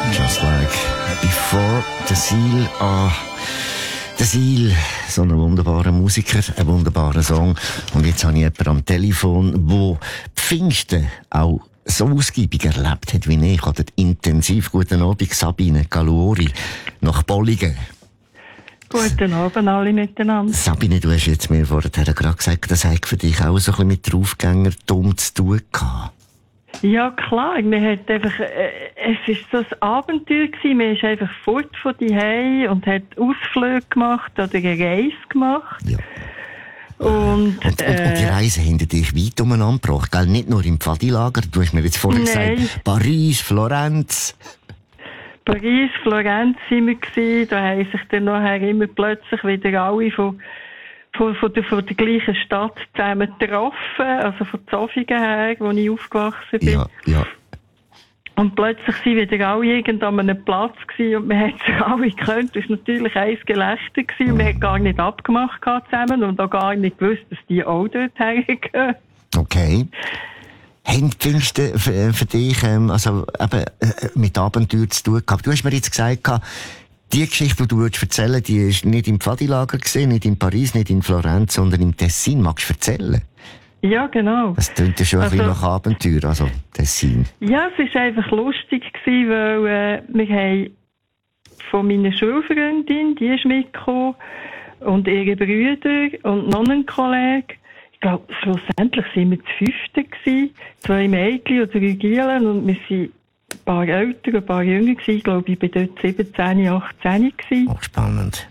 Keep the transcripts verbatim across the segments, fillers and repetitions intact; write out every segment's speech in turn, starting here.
Just like before the Seal. Ah, der Seal, so ein wunderbarer Musiker, ein wunderbarer Song. Und jetzt habe ich jemanden am Telefon, der Pfingsten auch so ausgiebig erlebt hat wie ich. Oder intensiv. Guten Abend, Sabine Galuori, nach Bolligen. Guten Abend alle miteinander. Sabine, du hast jetzt mir vorher gerade gesagt, das hat für dich auch so ein bisschen mit Draufgänger dumm zu tun gehabt. Ja klar, wir hat einfach, äh, es ist so ein Abenteuer gewesen, man ist einfach fort von daheim und hat Ausflüge gemacht oder eine Reise gemacht. Ja. Und, und, und, äh, und die Reise hinter dich weit umeinander gebracht, gell? Nicht nur im Pfadilager, du hast mir jetzt vorher Nein. gesagt, Paris, Florenz. Paris, Florenz sind wir gewesen, da haben sich dann nachher immer plötzlich wieder alle von Von, von, der, von der gleichen Stadt zusammen getroffen, also von Zofingen her, wo ich aufgewachsen bin. Ja, ja. Und plötzlich sind wieder alle irgendwo an einem Platz gewesen und man hat sich alle gekannt. Das war natürlich ein Gelächter gewesen und man hat gar nicht abgemacht zusammen und auch gar nicht gewusst, dass die auch dort hergehen. Okay. Haben Pfingsten für, für dich ähm, also, eben, äh, mit Abenteuer zu tun gehabt? Du hast mir jetzt gesagt, die Geschichte, die du erzählen willst, die war nicht im Pfadilager gewesen, nicht in Paris, nicht in Florenz, sondern im Tessin. Magst du erzählen? Ja, genau. Das klingt ja schon ein also, bisschen nach Abenteuer, also Tessin. Ja, es war einfach lustig gewesen, weil äh, wir haben von meiner Schulfreundin, die ist mitgekommen, und ihre Brüder und noch einen Kollegen. Ich glaube, schlussendlich waren wir zu fünften gewesen, zwei Mädchen und drei Gielen, und wir sind ein paar älter, ein paar jünger gewesen. Ich glaube, ich war dort siebzehn, achtzehn gewesen. Oh, spannend.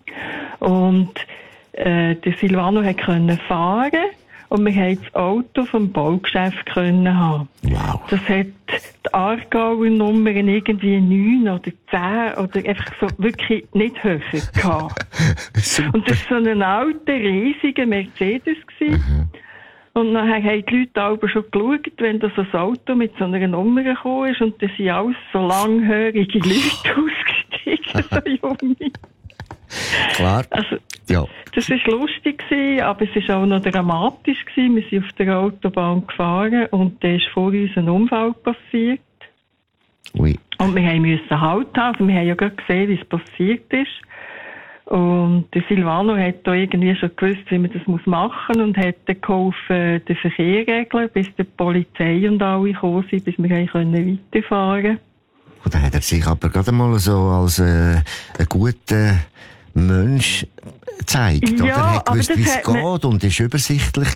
Und äh, der Silvano konnte fahren und wir konnten das Auto vom Baugeschäft können haben. Wow. Das hat die Aargauer Nummer irgendwie neun oder zehn oder einfach so wirklich nicht höher gehabt. Und das war so ein alter, riesiger Mercedes gewesen. Mhm. Und nachher haben die Leute aber schon geschaut, wenn da so ein Auto mit so einer Nummer gekommen ist, und da sind alles so langhörige Leute ausgestiegen, so junge. Klar. Also, ja. Das war lustig gewesen, aber es war auch noch dramatisch gewesen. Wir sind auf der Autobahn gefahren und da ist vor uns ein Unfall passiert. Ui. Und wir mussten Halt haben. Also wir haben ja gerade gesehen, wie es passiert ist. Und der Silvano hat da irgendwie schon gewusst, wie man das machen muss, und hat dann geholfen, den Verkehr regeln, bis die Polizei und alle gekommen sind, bis wir weiterfahren konnten. Und dann hat er sich aber gerade mal so als äh, ein guter Mensch gezeigt, ja, oder? Er hat gewusst, wie es hat geht und ist übersichtlich